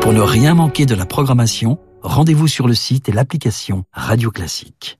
Pour ne rien manquer de la programmation, rendez-vous sur le site et l'application Radio Classique.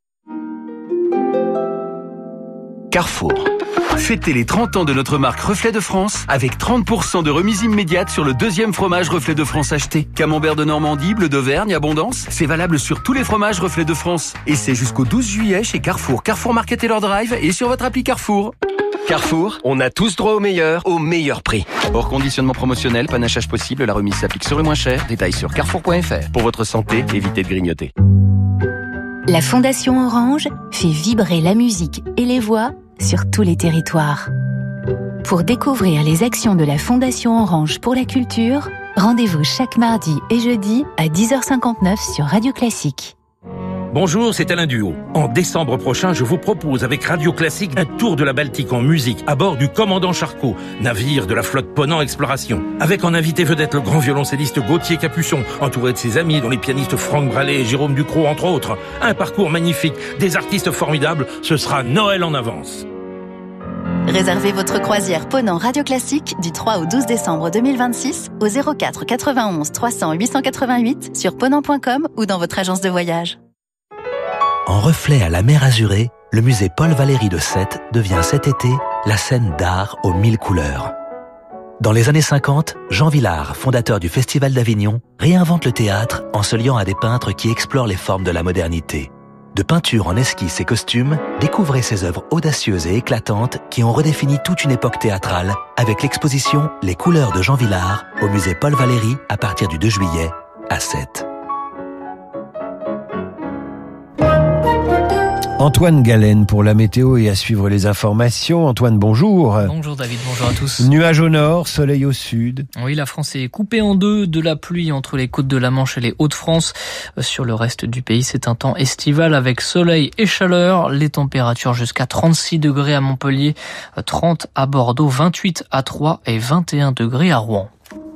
Carrefour. Fêtez les 30 ans de notre marque Reflet de France avec 30% de remise immédiate sur le deuxième fromage Reflet de France acheté. Camembert de Normandie, bleu d'Auvergne, Abondance. C'est valable sur tous les fromages Reflet de France. Et c'est jusqu'au 12 juillet chez Carrefour, Carrefour Market et leur drive et sur votre appli Carrefour. Carrefour, on a tous droit au meilleur prix. Hors conditionnement promotionnel, panachage possible, la remise s'applique sur le moins cher. Détails sur carrefour.fr. Pour votre santé, évitez de grignoter. La Fondation Orange fait vibrer la musique et les voix sur tous les territoires. Pour découvrir les actions de la Fondation Orange pour la culture, rendez-vous chaque mardi et jeudi à 10h59 sur Radio Classique. Bonjour, c'est Alain Duhaut. En décembre prochain, je vous propose avec Radio Classique un tour de la Baltique en musique à bord du Commandant Charcot, navire de la flotte Ponant Exploration. Avec en invité vedette le grand violoncelliste Gauthier Capuçon, entouré de ses amis dont les pianistes Franck Brallet et Jérôme Ducrot entre autres. Un parcours magnifique, des artistes formidables, ce sera Noël en avance. Réservez votre croisière Ponant Radio Classique du 3 au 12 décembre 2026 au 04 91 300 888 sur ponant.com ou dans votre agence de voyage. En reflet à la mer Azurée, le musée Paul Valéry de Sète devient cet été la scène d'art aux 1000 couleurs. Dans les années 50, Jean Villard, fondateur du Festival d'Avignon, réinvente le théâtre en se liant à des peintres qui explorent les formes de la modernité. De peinture en esquisses et costumes, découvrez ces œuvres audacieuses et éclatantes qui ont redéfini toute une époque théâtrale avec l'exposition Les couleurs de Jean Villard au musée Paul Valéry à partir du 2 juillet à Sète. Antoine Galen pour la météo et à suivre les informations. Antoine, bonjour. Bonjour David, bonjour à tous. Nuages au nord, soleil au sud. Oui, la France est coupée en deux, de la pluie entre les côtes de la Manche et les Hauts-de-France. Sur le reste du pays, c'est un temps estival avec soleil et chaleur. Les températures jusqu'à 36 degrés à Montpellier, 30 à Bordeaux, 28 à Troyes et 21 degrés à Rouen.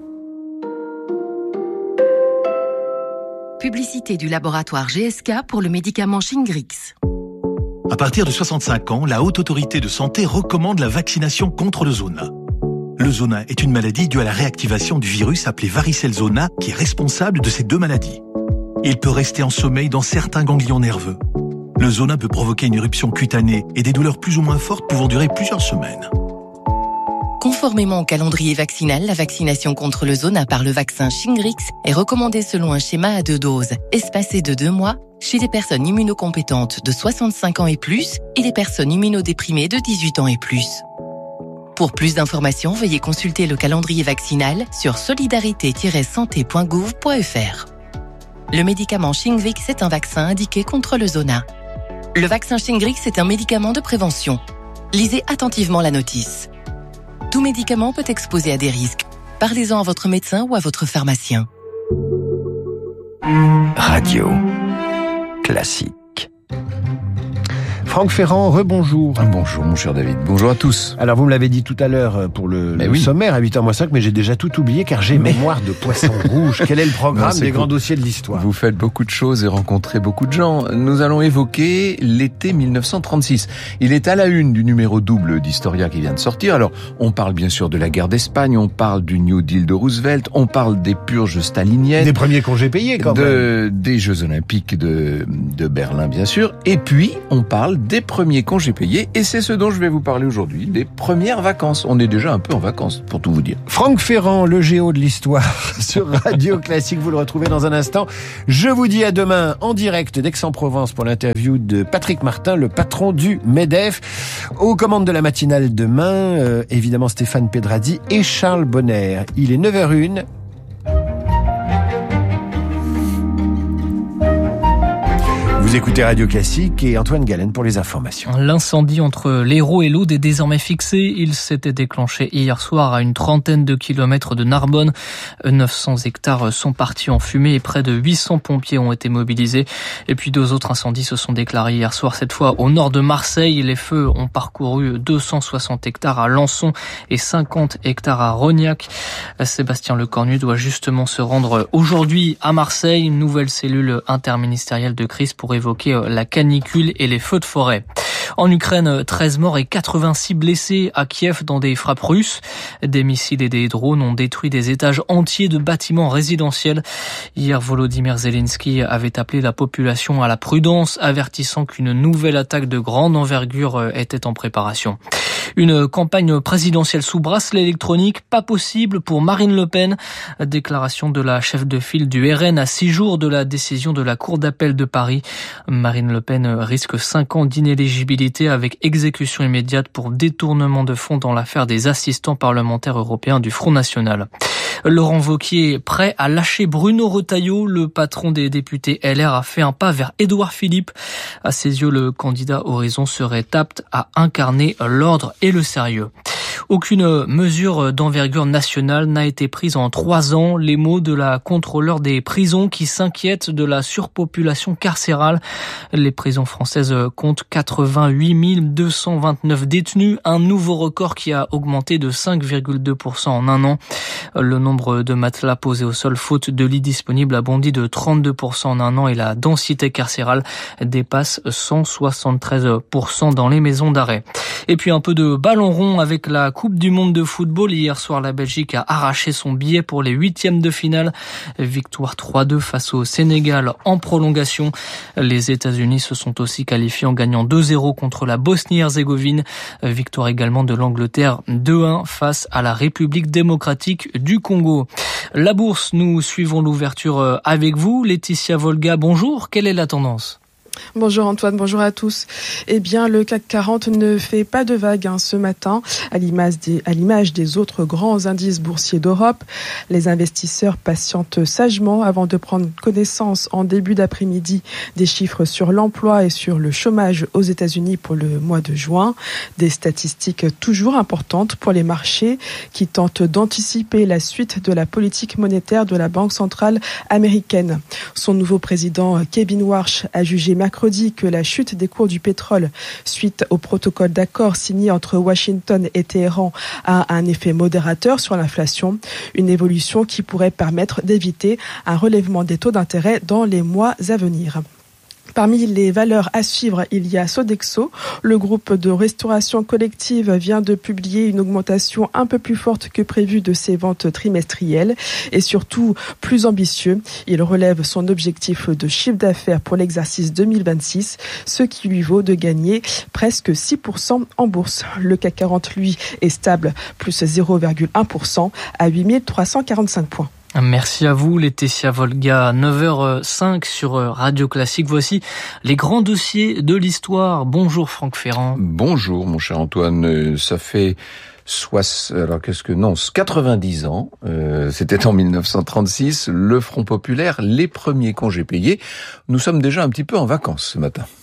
Publicité du laboratoire GSK pour le médicament Shingrix. À partir de 65 ans, la Haute Autorité de Santé recommande la vaccination contre le zona. Le zona est une maladie due à la réactivation du virus appelé varicelle zona qui est responsable de ces deux maladies. Il peut rester en sommeil dans certains ganglions nerveux. Le zona peut provoquer une éruption cutanée et des douleurs plus ou moins fortes pouvant durer plusieurs semaines. Conformément au calendrier vaccinal, la vaccination contre le zona par le vaccin Shingrix est recommandée selon un schéma à 2 doses, espacé de 2 mois, chez les personnes immunocompétentes de 65 ans et plus et les personnes immunodéprimées de 18 ans et plus. Pour plus d'informations, veuillez consulter le calendrier vaccinal sur solidarité-santé.gouv.fr. Le médicament Shingrix est un vaccin indiqué contre le zona. Le vaccin Shingrix est un médicament de prévention. Lisez attentivement la notice. Tout médicament peut exposer à des risques. Parlez-en à votre médecin ou à votre pharmacien. Radio Classique. Franck Ferrand, rebonjour. Bonjour mon cher David, bonjour à tous. Alors vous me l'avez dit tout à l'heure pour le sommaire à 8h-5, mais j'ai déjà tout oublié car j'ai mémoire de poisson rouge. Quel est le programme des grands dossiers de l'histoire ? Vous faites beaucoup de choses et rencontrez beaucoup de gens. Nous allons évoquer l'été 1936. Il est à la une du numéro double d'Historia qui vient de sortir. Alors on parle bien sûr de la guerre d'Espagne, on parle du New Deal de Roosevelt, on parle des purges staliniennes. Des premiers congés payés quand même. Des Jeux Olympiques de Berlin bien sûr. Et puis on parle des premiers congés payés, et c'est ce dont je vais vous parler aujourd'hui, des premières vacances. On est déjà un peu en vacances, pour tout vous dire. Franck Ferrand, le géo de l'histoire, sur Radio Classique, vous le retrouvez dans un instant. Je vous dis à demain, en direct d'Aix-en-Provence, pour l'interview de Patrick Martin, le patron du MEDEF. Aux commandes de la matinale demain, évidemment Stéphane Pedradi et Charles Bonner. Il est 9h01. Vous écoutez Radio Classique et Antoine Galen pour les informations. L'incendie entre l'Hérault et l'Aude est désormais fixé. Il s'était déclenché hier soir à une trentaine de kilomètres de Narbonne. 900 hectares sont partis en fumée et près de 800 pompiers ont été mobilisés. Et puis 2 autres incendies se sont déclarés hier soir, cette fois au nord de Marseille. Les feux ont parcouru 260 hectares à Lançon et 50 hectares à Rognac. Sébastien Lecornu doit justement se rendre aujourd'hui à Marseille. Une nouvelle cellule interministérielle de crise pour évoquer la canicule et les feux de forêt. En Ukraine, 13 morts et 86 blessés à Kiev dans des frappes russes. Des missiles et des drones ont détruit des étages entiers de bâtiments résidentiels. Hier, Volodymyr Zelensky avait appelé la population à la prudence, avertissant qu'une nouvelle attaque de grande envergure était en préparation. Une campagne présidentielle sous bracelet électronique, pas possible pour Marine Le Pen. Déclaration de la chef de file du RN à 6 jours de la décision de la Cour d'appel de Paris. Marine Le Pen risque 5 ans d'inéligibilité avec exécution immédiate pour détournement de fonds dans l'affaire des assistants parlementaires européens du Front National. Laurent Wauquiez prêt à lâcher Bruno Retailleau. Le patron des députés LR a fait un pas vers Édouard Philippe. À ses yeux, le candidat Horizon serait apte à incarner l'ordre et le sérieux. Aucune mesure d'envergure nationale n'a été prise en 3 ans. Les mots de la contrôleure des prisons qui s'inquiète de la surpopulation carcérale. Les prisons françaises comptent 88 229 détenus, un nouveau record qui a augmenté de 5,2% en un an. Le nombre de matelas posés au sol faute de lits disponibles a bondi de 32% en un an et la densité carcérale dépasse 173% dans les maisons d'arrêt. Et puis un peu de ballon rond avec la Coupe du Monde de football. Hier soir, la Belgique a arraché son billet pour les 8e de finale. Victoire 3-2 face au Sénégal en prolongation. Les États-Unis se sont aussi qualifiés en gagnant 2-0 contre la Bosnie-Herzégovine. Victoire également de l'Angleterre 2-1 face à la République démocratique du Congo. La bourse, nous suivons l'ouverture avec vous. Laetitia Volga, bonjour. Quelle est la tendance ? Bonjour Antoine, bonjour à tous. Eh bien, le CAC 40 ne fait pas de vagues ce matin, à l'image des autres grands indices boursiers d'Europe. Les investisseurs patientent sagement avant de prendre connaissance en début d'après-midi des chiffres sur l'emploi et sur le chômage aux États-Unis pour le mois de juin. Des statistiques toujours importantes pour les marchés qui tentent d'anticiper la suite de la politique monétaire de la Banque centrale américaine. Son nouveau président, Kevin Warsh, a jugé mercredi que la chute des cours du pétrole suite au protocole d'accord signé entre Washington et Téhéran a un effet modérateur sur l'inflation, une évolution qui pourrait permettre d'éviter un relèvement des taux d'intérêt dans les mois à venir. Parmi les valeurs à suivre, il y a Sodexo. Le groupe de restauration collective vient de publier une augmentation un peu plus forte que prévu de ses ventes trimestrielles et surtout plus ambitieux. Il relève son objectif de chiffre d'affaires pour l'exercice 2026, ce qui lui vaut de gagner presque 6% en bourse. Le CAC 40, lui, est stable, plus 0,1% à 8345 points. Merci à vous, Laetitia Volga. 9h05 sur Radio Classique. Voici les grands dossiers de l'histoire. Bonjour Franck Ferrand. Bonjour mon cher Antoine. Ça fait 90 ans, c'était en 1936, le Front populaire, les premiers congés payés. Nous sommes déjà un petit peu en vacances ce matin.